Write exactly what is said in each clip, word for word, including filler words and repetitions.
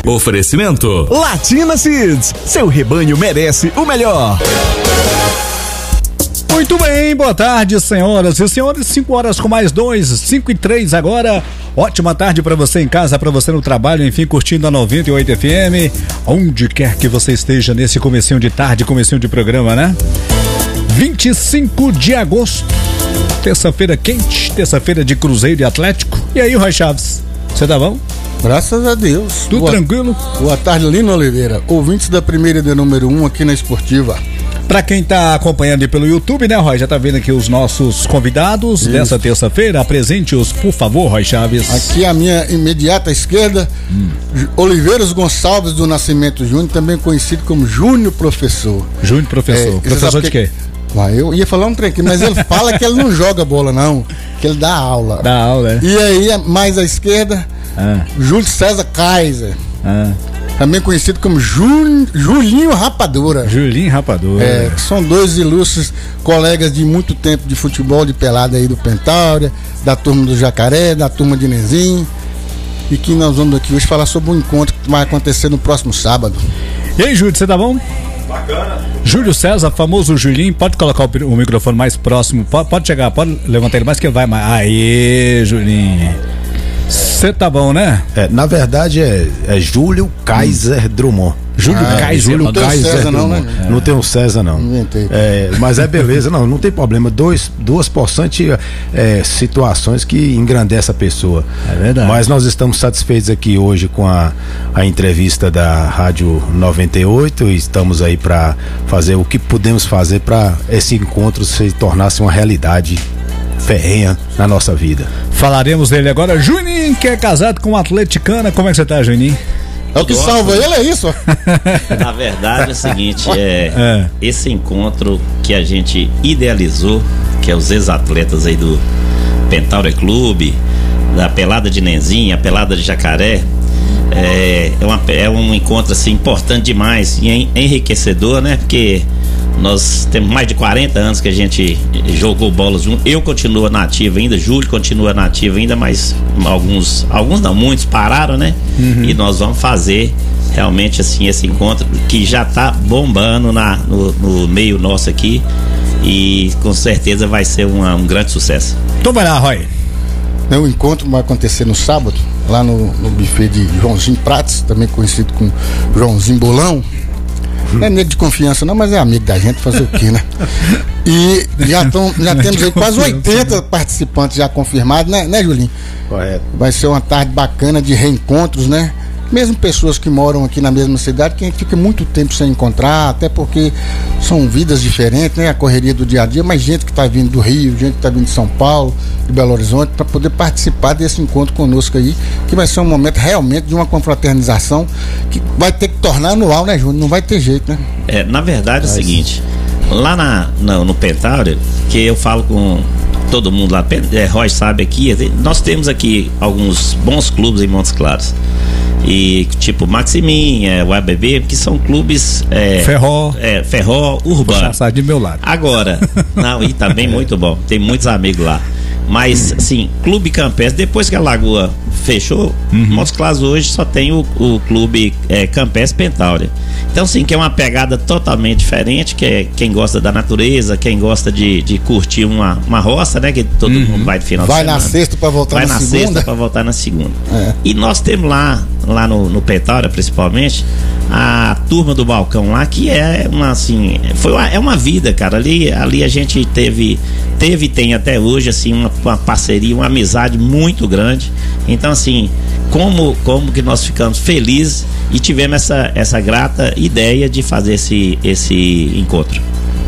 Oferecimento Latina Seeds, seu rebanho merece o melhor. Muito bem, boa tarde, senhoras e senhores. cinco horas com mais dois, cinco e três agora. Ótima tarde pra você em casa, pra você no trabalho, enfim, curtindo a noventa e oito F M, onde quer que você esteja nesse comecinho de tarde, comecinho de programa, né? vinte e cinco de agosto, terça-feira quente, terça-feira de Cruzeiro e Atlético. E aí, Roy Chaves, você tá bom? Graças a Deus. Tudo boa, tranquilo? Boa tarde, Lino Oliveira, ouvintes da primeira e da número um aqui na Esportiva. Pra quem tá acompanhando aí pelo YouTube, né, Roy? Já tá vendo aqui os nossos convidados Isso. dessa terça-feira. Apresente-os, por favor, Roy Chaves. Aqui à minha imediata esquerda, hum. Oliveiros Gonçalves do Nascimento Júnior, também conhecido como Júnior Professor. Júnior Professor. É, professor de quê? Ué, eu ia falar um trem aqui, mas ele fala que ele não joga bola, não. Que ele dá aula. Dá aula, é. E aí, mais à esquerda, ah. Júlio César Kaiser. Ah. Também conhecido como Jul, Julinho Rapadura. Julinho Rapadura. É, são dois ilustres colegas de muito tempo de futebol, de pelada aí do Pentáurea, da turma do Jacaré, da turma de Nenzinho. E que nós vamos aqui hoje falar sobre um encontro que vai acontecer no próximo sábado. E aí, Júlio, você tá bom? Bacana. Júlio César, famoso Julinho, pode colocar o, o microfone mais próximo, pode, pode chegar, pode levantar ele mais que vai mais. Aê, Julinho. Você tá bom, né? É, na verdade é, é Júlio Kaiser hum. Drummond. Júlio ah, Kaiser, Júlio não tem Kaiser César, não, né? É. Não tem o César, não. É, mas é beleza, não, não tem problema. Dois, duas possantes é, situações que engrandecem a pessoa. É verdade. Mas nós estamos satisfeitos aqui hoje com a, a entrevista da Rádio noventa e oito e estamos aí para fazer o que podemos fazer para esse encontro se tornasse uma realidade ferrenha na nossa vida. Falaremos dele agora. Juninho, que é casado com uma atleticana. Como é que você tá, Juninho? É o que salva ele, é isso? Na verdade é o seguinte, é, é esse encontro que a gente idealizou, que é os ex-atletas aí do Pentáurea Clube, da Pelada de Nenzinha, a Pelada de Jacaré, é, é, uma, é um encontro assim importante demais e enriquecedor, né? Porque nós temos mais de quarenta anos que a gente jogou bolas junto. Eu continuo nativo ainda, Júlio continua nativo ainda, mas alguns, alguns não, muitos pararam, né? Uhum. E nós vamos fazer realmente assim esse encontro que já tá bombando na, no, no meio nosso aqui e com certeza vai ser uma, um grande sucesso. Então vai lá, Roy. O encontro vai acontecer no sábado, lá no, no buffet de Joãozinho Prates, também conhecido como Joãozinho Bolão. Não é nego de confiança não, mas é amigo da gente, fazer o quê, né? E já, tão, já temos aí quase oitenta participantes já confirmados, né, né, Julinho? Correto. Vai ser uma tarde bacana de reencontros, né? Mesmo pessoas que moram aqui na mesma cidade, que a gente fica muito tempo sem encontrar, até porque são vidas diferentes, né? A correria do dia a dia, mas gente que está vindo do Rio, gente que está vindo de São Paulo, de Belo Horizonte, para poder participar desse encontro conosco aí, que vai ser um momento realmente de uma confraternização que vai ter que tornar anual, né, Júnior? Não vai ter jeito, né? É, na verdade é o seguinte, lá na, no, no Pentáurea, que eu falo com todo mundo lá, é, Roy sabe aqui, nós temos aqui alguns bons clubes em Montes Claros. E tipo Maximinha, o A B B, que são clubes é, Ferró, é, Ferró, Urbano. Passar de meu lado. Agora, não, e também muito bom. Tem muitos amigos lá. Mas, assim, Clube Campestre, depois que a Lagoa fechou, uhum. Montes Claros hoje só tem o, o Clube é, Campestre Pentáurea. Então, assim, que é uma pegada totalmente diferente, que é quem gosta da natureza, quem gosta de, de curtir uma, uma roça, né? Que todo uhum. mundo vai de final vai de semana. Vai na sexta pra voltar vai na, na segunda. Vai na sexta pra voltar na segunda. É. E nós temos lá, lá no, no Pentáurea, principalmente, a turma do balcão lá, que é uma, assim, foi uma, é uma vida, cara. Ali, ali a gente teve, teve e tem até hoje, assim, uma, uma parceria, uma amizade muito grande. Então, assim, como, como que nós ficamos felizes e tivemos essa, essa grata ideia de fazer esse, esse encontro.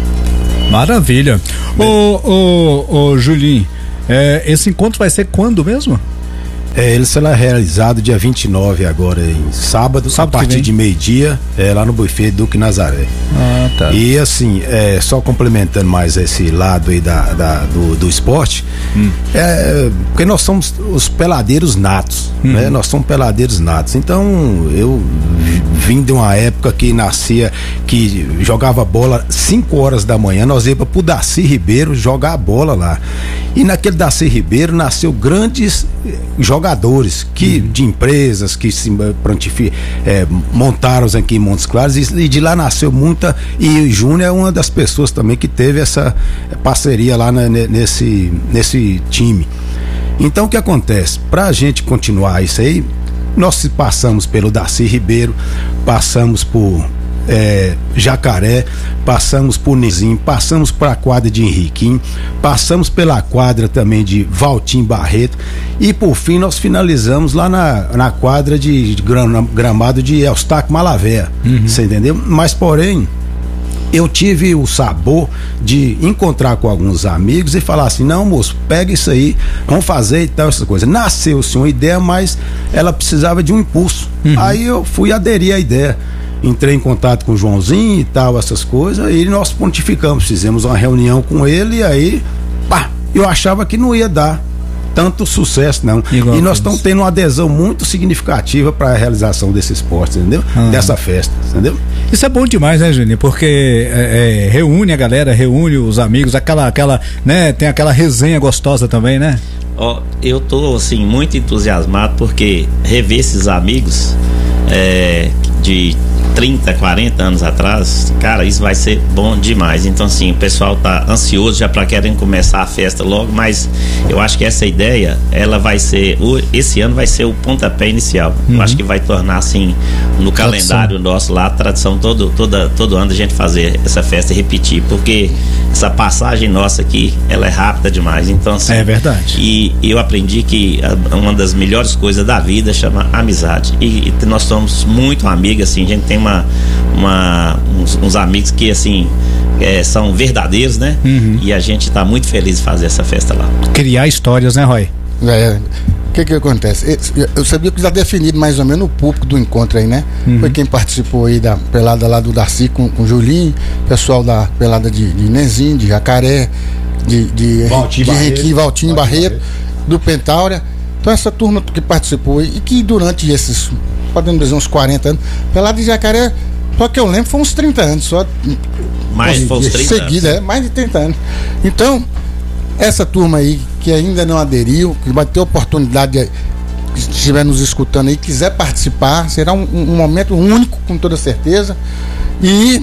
Maravilha. Ô, ô, ô, Julinho, é, esse encontro vai ser quando mesmo? É, ele será realizado dia vinte e nove agora, em sábado, sábado a partir de meio-dia, é, lá no buffet Duque Nazaré. Ah, tá. E assim, é, só complementando mais esse lado aí da, da, do, do esporte, hum. é, porque nós somos os peladeiros natos, hum. né? Nós somos peladeiros natos. Então, eu vim de uma época que nascia, que jogava bola cinco horas da manhã, nós íamos pro Darcy Ribeiro jogar a bola lá. E naquele Darcy Ribeiro nasceu grandes jogadores que, uhum. de empresas que se prontifi, é, montaram aqui em Montes Claros, e, e de lá nasceu muita, e o Júnior é uma das pessoas também que teve essa parceria lá na, nesse, nesse time. Então o que acontece? Pra gente continuar isso aí, nós passamos pelo Darcy Ribeiro, passamos por É, Jacaré, passamos por Nenzinho, passamos para a quadra de Henriquinho, passamos pela quadra também de Valtim Barreto e por fim nós finalizamos lá na, na quadra de, de gramado de Eustáquio Malavéia, uhum. Você entendeu? Mas porém eu tive o sabor de encontrar com alguns amigos e falar assim, não moço, pega isso aí, vamos fazer e tal, essas coisas. Nasceu-se uma ideia, mas ela precisava de um impulso, uhum. Aí eu fui aderir à ideia. Entrei em contato com o Joãozinho e tal, essas coisas, e nós pontificamos, fizemos uma reunião com ele, e aí, pá, eu achava que não ia dar tanto sucesso, não. Igual e nós estamos tendo uma adesão muito significativa para a realização desse esporte, entendeu? Uhum. Dessa festa, entendeu? Isso é bom demais, né, Juninho? Porque é, é, reúne a galera, reúne os amigos, aquela, aquela, né, tem aquela resenha gostosa também, né? Ó, eu tô, assim, muito entusiasmado porque rever esses amigos é, de trinta, quarenta anos atrás, cara, isso vai ser bom demais. Então, assim, o pessoal tá ansioso já para querendo começar a festa logo, mas eu acho que essa ideia, ela vai ser, esse ano vai ser o pontapé inicial. Uhum. Eu acho que vai tornar, assim, no calendário nosso lá, a tradição todo, toda, todo ano a gente fazer essa festa e repetir, porque essa passagem nossa aqui, ela é rápida demais. Então, assim, é verdade. E eu aprendi que uma das melhores coisas da vida chama amizade. E, e nós somos muito amigos, assim, a gente tem uma Uma, uma, uns, uns amigos que assim é, são verdadeiros, né? Uhum. E a gente tá muito feliz de fazer essa festa lá. Criar histórias, né, Roy? É. O que que acontece? Eu sabia que já definido mais ou menos o público do encontro aí, né? Uhum. Foi quem participou aí da pelada lá do Darcy com, com o Julinho, pessoal da pelada de, de Nenzinho, de Jacaré, de, de, Valtim de Barreto, Henrique, Valtim Barreto, Barreto, do Pentáurea. Então essa turma que participou e que durante esses, podemos dizer, uns quarenta anos, pelada de Jacaré, só que eu lembro, foi uns trinta anos, só. Mais de uns trinta seguida, anos. É, mais de trinta anos. Então, essa turma aí que ainda não aderiu, que vai ter oportunidade de, se estiver nos escutando aí, quiser participar, será um, um momento único, com toda certeza. E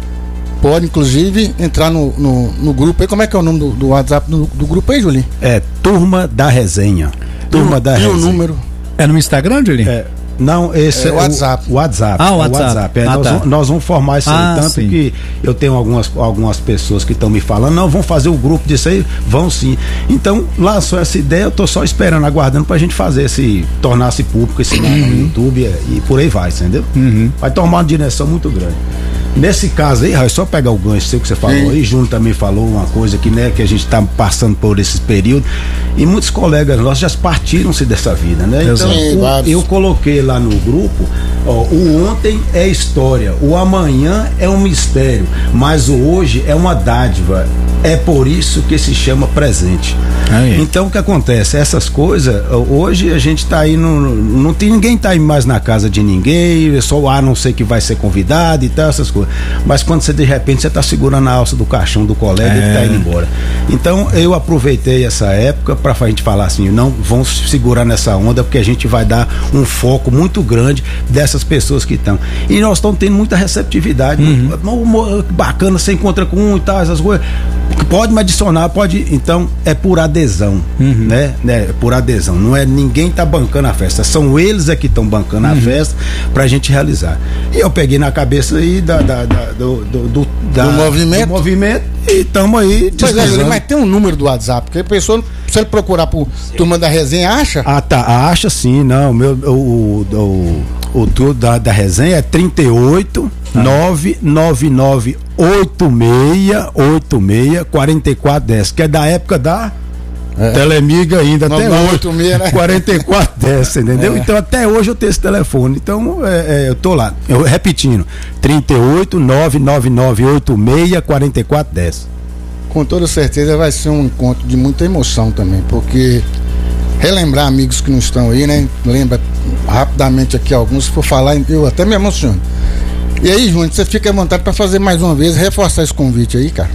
pode, inclusive, entrar no, no, no grupo aí. Como é que é o nome do, do WhatsApp do, do grupo aí, Julinho? É Turma da Resenha. Turma e, da e Resenha. o número? É no Instagram, Julinho? É. Não, esse é, é o WhatsApp. O WhatsApp. Ah, o é WhatsApp. O WhatsApp. É, ah, nós, tá. vamos, nós vamos formar isso ah, aí, tanto sim. que eu tenho algumas, algumas pessoas que estão me falando, não, vão fazer o grupo disso aí, vão sim. Então, lançou essa ideia, eu tô só esperando, aguardando pra gente fazer esse, tornar-se público esse uhum. no YouTube e por aí vai, entendeu? Uhum. Vai tomar uma direção muito grande. Nesse caso aí, é só pegar o gancho seu que você falou Sim. aí, Júnior também falou uma coisa que, né, que a gente tá passando por esse período, e muitos colegas nossos já partiram-se dessa vida, né? Então, o, eu coloquei lá no grupo, ó, o ontem é história, o amanhã é um mistério, mas o hoje é uma dádiva. É por isso que se chama presente. Aí. Então o que acontece? Essas coisas, hoje a gente tá aí, no, não tem ninguém tá aí mais na casa de ninguém, só a não ser que vai ser convidado e tal, essas coisas. Mas quando você de repente você tá segurando a alça do caixão do colega é. e tá indo embora. Então eu aproveitei essa época pra gente falar assim, não, vamos segurar nessa onda, porque a gente vai dar um foco muito grande dessas pessoas que estão. E nós estamos tendo muita receptividade, uhum. muito bacana, você encontra com um e tal, essas coisas. Pode me adicionar, pode. Então é por adesão, uhum. né? né? É por adesão. Não é ninguém tá bancando a festa. São eles é que estão bancando uhum. a festa pra gente realizar. E eu peguei na cabeça aí da, da, da, do, do, do, da, do movimento. Do movimento e estamos aí. Pois é, mas tem um número do WhatsApp, porque a pessoa, se ele procurar por Turma da Resenha, acha? Ah, tá. Acha sim, não. Meu, o, o, o, o tudo da, da resenha é trinta e oito, nove nove nove oito seis oito seis quatro quatro dez, que é da época da é. Telemiga ainda, até hoje, né? quatro quatro dez, entendeu? É. Então até hoje eu tenho esse telefone, então é, é, eu tô lá, eu repetindo, trinta e oito, nove nove nove oito seis quatro quatro dez. Com toda certeza vai ser um encontro de muita emoção também, porque relembrar amigos que não estão aí, né? Lembra rapidamente aqui alguns, se for falar, eu até me emociono. E aí, Júnior, você fica à vontade para fazer mais uma vez, reforçar esse convite aí, cara.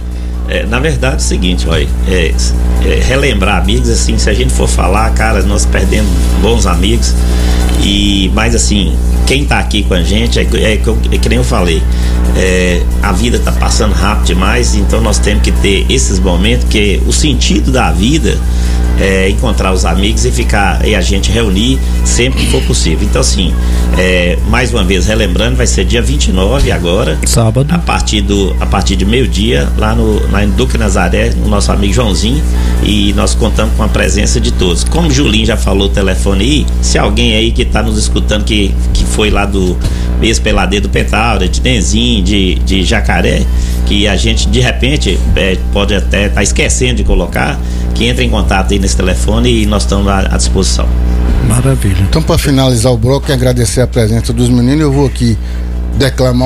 É, na verdade é o seguinte, olha, é, é, relembrar amigos, assim, se a gente for falar, cara, nós perdemos bons amigos, e mas assim, quem tá aqui com a gente, é, é, é que nem eu falei, é, a vida tá passando rápido demais, então nós temos que ter esses momentos, que o sentido da vida é encontrar os amigos e ficar, e a gente reunir sempre que for possível. Então assim, é, mais uma vez relembrando, vai ser dia vinte e nove agora, sábado, a partir do a partir de meio-dia, lá no lá em Duque Nazaré, o nosso amigo Joãozinho, e nós contamos com a presença de todos. Como o Julinho já falou o telefone aí, se alguém aí que tá nos escutando que, que foi lá do ex-peladeiro do Pentaura, de Nenzinho, de, de Jacaré, que a gente de repente é, pode até estar tá esquecendo de colocar, que entre em contato aí nesse telefone e nós estamos à, à disposição. Maravilha. Então, para finalizar o bloco e agradecer a presença dos meninos, eu vou aqui declamar